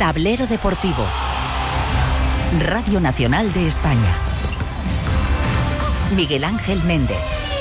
Tablero Deportivo. Radio Nacional de España. Miguel Ángel Méndez.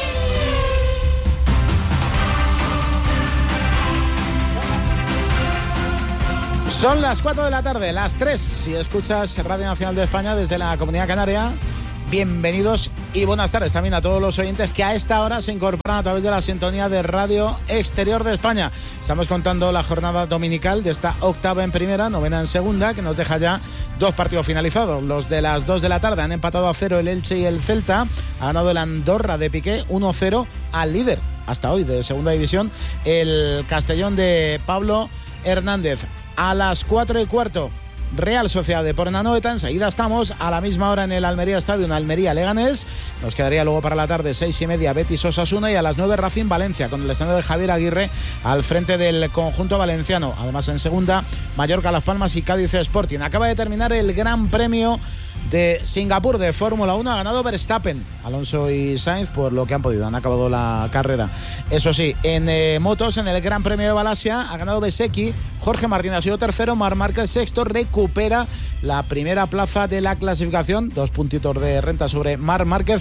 Son las 4 de la tarde, las 3, si escuchas Radio Nacional de España desde la Comunidad Canaria. Bienvenidos y buenas tardes también a todos los oyentes que a esta hora se incorporan a través de la sintonía de Radio Exterior de España. Estamos contando la jornada dominical de esta octava en primera, novena en segunda, que nos deja ya dos partidos finalizados. Los de las 2 de la tarde han empatado a 0 el Elche y el Celta. Ha ganado el Andorra de Piqué 1-0 al líder hasta hoy de segunda división, el Castellón de Pablo Hernández. A las 4:15, Real Sociedad de Anoeta. Enseguida estamos a la misma hora en el Almería Stadium, Almería Leganés. Nos quedaría luego para la tarde 6:30 Betis Osasuna, y a las 9 Racing Valencia, con el escenario de Javier Aguirre al frente del conjunto valenciano. Además, en segunda, Mallorca Las Palmas y Cádiz Sporting. Acaba de terminar el Gran Premio de Singapur de Fórmula 1. Ha ganado Verstappen, Alonso y Sainz por lo que han podido, han acabado la carrera. Eso sí, en motos, en el Gran Premio de Malasia ha ganado Bezzecchi, Jorge Martín ha sido tercero, Marc Márquez sexto, recupera la primera plaza de la clasificación, 2 puntitos de renta sobre Marc Márquez,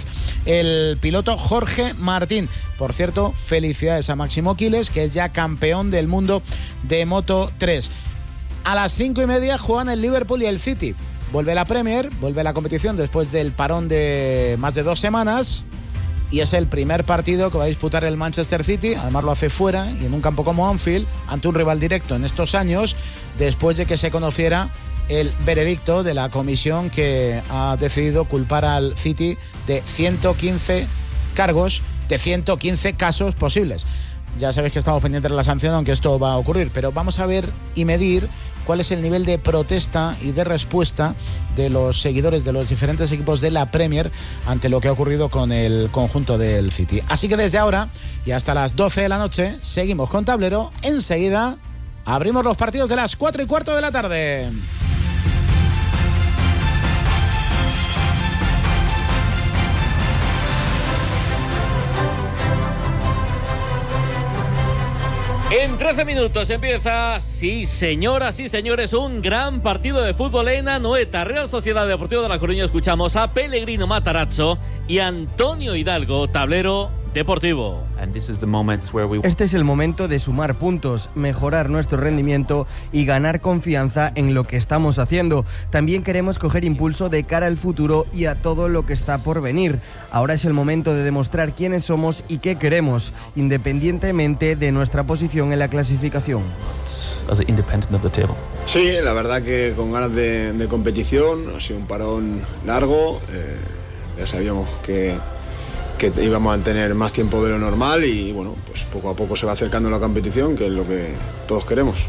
el piloto Jorge Martín. Por cierto, felicidades a Máximo Quiles, que es ya campeón del mundo de Moto 3. A las 5:30 juegan el Liverpool y el City. Vuelve la Premier, vuelve la competición después del parón de más de 2 semanas, y es el primer partido que va a disputar el Manchester City. Además lo hace fuera y en un campo como Anfield, ante un rival directo en estos años, después de que se conociera el veredicto de la comisión que ha decidido culpar al City de 115 cargos, de 115 casos posibles. Ya sabéis que estamos pendientes de la sanción, aunque esto va a ocurrir, pero vamos a ver y medir cuál es el nivel de protesta y de respuesta de los seguidores de los diferentes equipos de la Premier ante lo que ha ocurrido con el conjunto del City. Así que desde ahora y hasta las 12 de la noche seguimos con Tablero. Enseguida abrimos los partidos de las 4:15 de la tarde. En 13 minutos empieza, sí señoras y señores, un gran partido de fútbol en Anoeta. Real Sociedad Deportiva de La Coruña. Escuchamos a Pellegrino Matarazzo y Antonio Hidalgo, Tablero Deportivo. Este es el momento de sumar puntos, mejorar nuestro rendimiento y ganar confianza en lo que estamos haciendo. También queremos coger impulso de cara al futuro y a todo lo que está por venir. Ahora es el momento de demostrar quiénes somos y qué queremos, independientemente de nuestra posición en la clasificación. Sí, la verdad que con ganas de competición. Ha sido un parón largo. Ya sabíamos que íbamos a tener más tiempo de lo normal, y bueno, pues poco a poco se va acercando la competición, que es lo que todos queremos.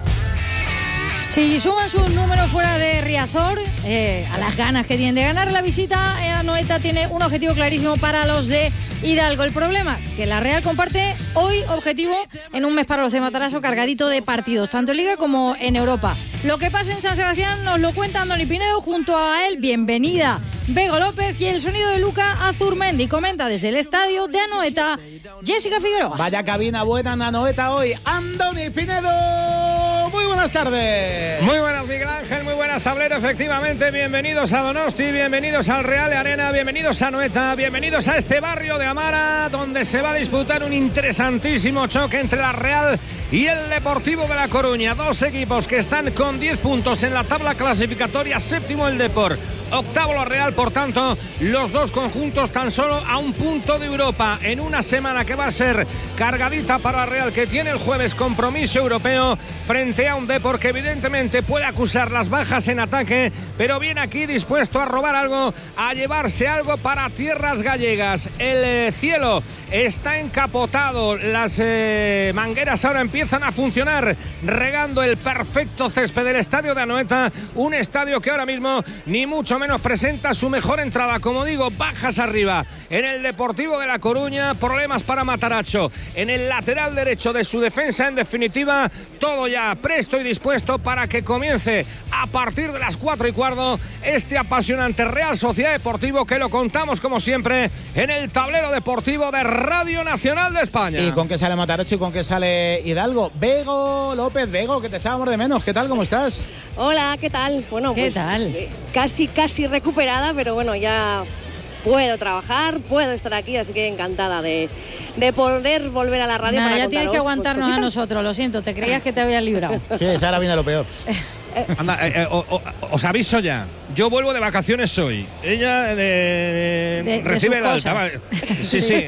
Si suman sus números fuera de Riazor, a las ganas que tienen de ganar, la visita a Anoeta tiene un objetivo clarísimo para los de Hidalgo. El problema, que la Real comparte hoy objetivo en un mes para los de Matarazzo cargadito de partidos, tanto en Liga como en Europa. Lo que pasa en San Sebastián nos lo cuenta Andoni Pinedo, junto a él, bienvenida Bego López, y el sonido de Luca Azurmendi. Comenta desde el estadio de Anoeta Jessica Figueroa. Vaya cabina buena en Anoeta hoy, Andoni Pinedo. Muy buenas tardes. Muy buenas, Miguel Ángel, muy buenas, Tablero. Efectivamente, bienvenidos a Donosti, bienvenidos al Real Arena, bienvenidos a Anoeta, bienvenidos a este barrio de Amara, donde se va a disputar un interesantísimo choque entre la Real y el Deportivo de La Coruña. Dos equipos que están con 10 puntos en la tabla clasificatoria. Séptimo el Depor, octavo la Real. Por tanto, los dos conjuntos tan solo a un punto de Europa, en una semana que va a ser cargadita para la Real, que tiene el jueves compromiso europeo frente a un Depor que evidentemente puede acusar las bajas en ataque, pero viene aquí dispuesto a robar algo, a llevarse algo para tierras gallegas. El cielo está encapotado, las mangueras ahora empiezan a funcionar, regando el perfecto césped del estadio de Anoeta, un estadio que ahora mismo ni mucho menos presenta su mejor entrada. Como digo, bajas arriba en el Deportivo de La Coruña, problemas para Matarazzo en el lateral derecho de su defensa. En definitiva, todo ya presto y dispuesto para que comience a partir de las 4:15 este apasionante Real Sociedad Deportivo, que lo contamos como siempre en el tablero deportivo de Radio Nacional de España. ¿Y con qué sale Matarazzo y con qué sale Hidalgo? Bego López, Bego, que te echábamos de menos. ¿Qué tal? ¿Cómo estás? Hola, ¿qué tal? Bueno, ¿Qué pues tal? Casi recuperada, pero bueno, ya puedo trabajar, puedo estar aquí, así que encantada de poder volver a la radio. Nah, para ya tienes que contaros, aguantarnos pues, a nosotros, lo siento, te creías que te habías librado. Sí, ahora viene lo peor. Anda, os aviso ya. Yo vuelvo de vacaciones hoy. Ella recibe el alta. Vale. Sí.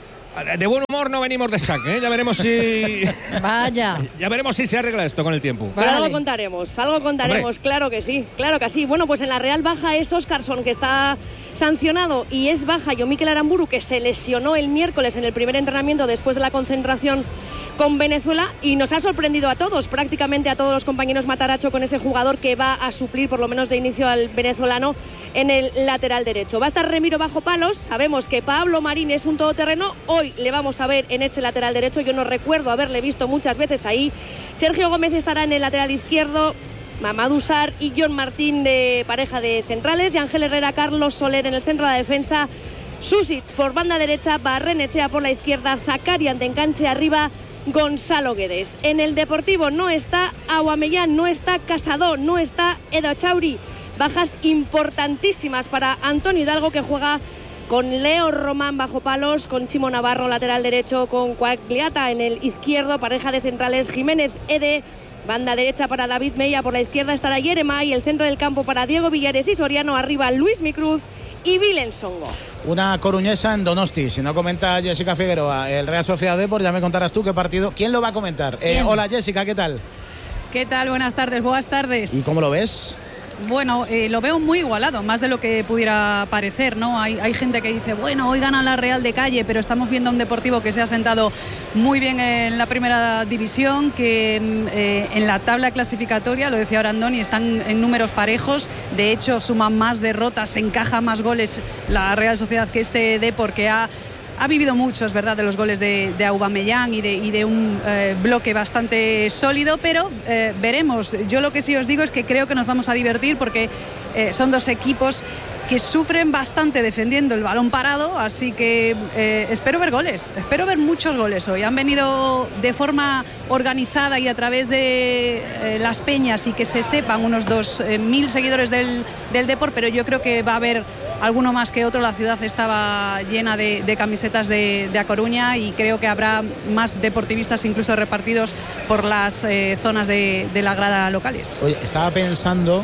De buen humor no venimos de saque, ¿eh? Ya veremos si. Vaya. Ya veremos si se arregla esto con el tiempo. Pero Vale. algo contaremos, Hombre. claro que sí. Bueno, pues en la Real baja es Óscarson, que está sancionado, y es baja Yomikel Aramburu, que se lesionó el miércoles en el primer entrenamiento después de la concentración con Venezuela, y nos ha sorprendido a todos, prácticamente a todos los compañeros Matarazzo, con ese jugador que va a suplir por lo menos de inicio al venezolano en el lateral derecho. Va a estar Remiro bajo palos. Sabemos que Pablo Marín es un todoterreno. Hoy le vamos a ver en ese lateral derecho. Yo no recuerdo haberle visto muchas veces ahí. Sergio Gómez estará en el lateral izquierdo. Mamadou Sarr y John Martín de pareja de centrales. Y Ángel Herrera, Carlos Soler en el centro de la defensa. Susic por banda derecha. Barrenechea por la izquierda. Zakarian de enganche arriba. Gonzalo Guedes. En el Deportivo no está Aubameyang, no está Casado, no está Edo Chauri. Bajas importantísimas para Antonio Hidalgo, que juega con Leo Román bajo palos, con Chimo Navarro lateral derecho, con Quagliata en el izquierdo, pareja de centrales Jiménez Ede, banda derecha para David Mella, por la izquierda estará Yeremay, el centro del campo para Diego Villares y Soriano, arriba Luis Micruz y Vilen Songo. Una coruñesa en Donosti. Si no comenta Jessica Figueroa el Real Sociedad Depor, ya me contarás tú qué partido. ¿Quién lo va a comentar? Hola Jessica, ¿qué tal? ¿Qué tal? Buenas tardes. ¿Y cómo lo ves? Bueno, lo veo muy igualado, más de lo que pudiera parecer, ¿no? Hay gente que dice, bueno, hoy gana la Real de calle, pero estamos viendo a un Deportivo que se ha sentado muy bien en la primera división, que en la tabla clasificatoria, lo decía ahora Andoni, están en números parejos. De hecho, suman más derrotas, encaja más goles la Real Sociedad que este Depor, que ha vivido mucho, es verdad, de los goles de Aubameyang y de un bloque bastante sólido, pero veremos. Yo lo que sí os digo es que creo que nos vamos a divertir, porque son dos equipos que sufren bastante defendiendo el balón parado, así que espero ver goles, espero ver muchos goles hoy. Han venido de forma organizada y a través de las peñas, y que se sepan, unos 2.000 seguidores del Depor, pero yo creo que va a haber alguno más que otro. La ciudad estaba llena de camisetas de A Coruña, y creo que habrá más deportivistas incluso repartidos por las zonas de la grada locales. Oye, estaba pensando,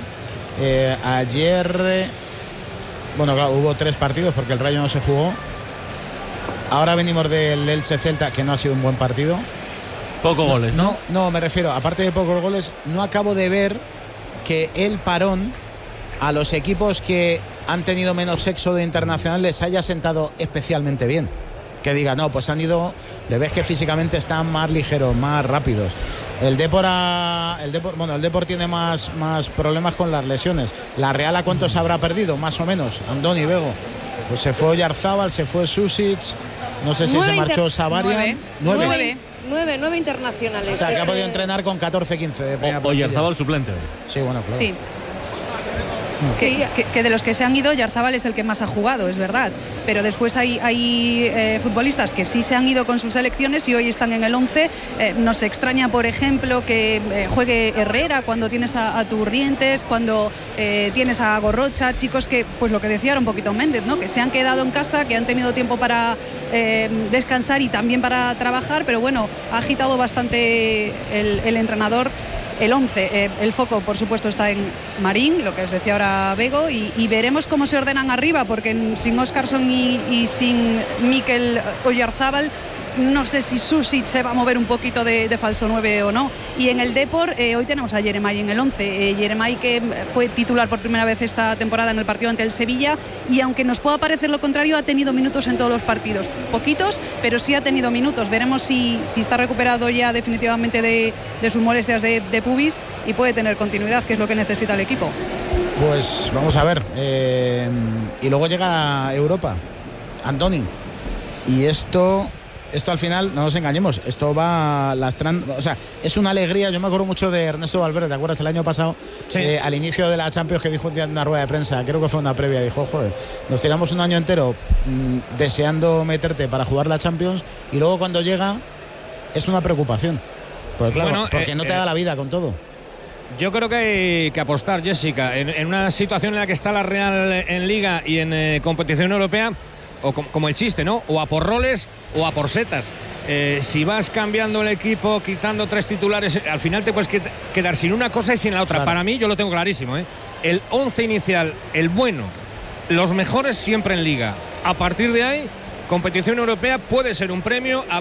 ayer, bueno, claro, hubo 3 partidos porque el Rayo no se jugó. Ahora venimos del Elche Celta, que no ha sido un buen partido. Pocos goles, ¿no? No, me refiero, aparte de pocos goles, no acabo de ver que el parón a los equipos que han tenido menos éxodo internacional les haya sentado especialmente bien. Que diga, no, pues han ido, le ves que físicamente están más ligeros, más rápidos. El Depor tiene más problemas con las lesiones. La Real, ¿a cuántos habrá perdido? Más o menos, Andoni, Bego. Pues se fue Oyarzábal, se fue Susic, no sé si se marchó Sabarian. 9 internacionales. O sea, que ha podido entrenar con 14-15 de primera. Oyarzábal suplente. Sí, bueno, claro. Sí. Que de los que se han ido, Oyarzábal es el que más ha jugado, es verdad, pero después hay futbolistas que sí se han ido con sus selecciones y hoy están en el 11. Nos extraña, por ejemplo, que juegue Herrera cuando tienes a Turrientes, cuando tienes a Gorrocha, chicos que, pues lo que decía ahora un poquito Méndez, ¿no? Que se han quedado en casa, que han tenido tiempo para descansar y también para trabajar, pero bueno, ha agitado bastante el entrenador el 11. El foco, por supuesto, está en Marín, lo que os decía ahora Bego, y veremos cómo se ordenan arriba, porque sin Óscarson y sin Mikel Oyarzábal, no sé si Susic se va a mover un poquito de falso 9 o no. Y en el Depor, hoy tenemos a Yeremay en el 11. Yeremay, que fue titular por primera vez esta temporada en el partido ante el Sevilla, y aunque nos pueda parecer lo contrario, ha tenido minutos en todos los partidos. Poquitos, pero sí ha tenido minutos. Veremos si está recuperado ya definitivamente de sus molestias de pubis y puede tener continuidad, que es lo que necesita el equipo. Pues vamos a ver. Y luego llega Europa, Andoni. Y esto esto al final, no nos engañemos, esto va lastrando, o sea, es una alegría. Yo me acuerdo mucho de Ernesto Valverde, ¿te acuerdas? El año pasado, al inicio de la Champions, que dijo un día en una rueda de prensa, creo que fue una previa, dijo, joder, nos tiramos un año entero deseando meterte para jugar la Champions y luego cuando llega es una preocupación. Pues claro, bueno, porque no te da la vida con todo. Yo creo que hay que apostar, Jessica, en una situación en la que está la Real en Liga y en competición europea, o como el chiste, ¿no? O a por roles o a por setas. Si vas cambiando el equipo, quitando 3 titulares, al final te puedes quedar sin una cosa y sin la otra. Claro. Para mí, yo lo tengo clarísimo, ¿eh? El 11 inicial, el bueno, los mejores siempre en Liga. A partir de ahí, competición europea puede ser un premio.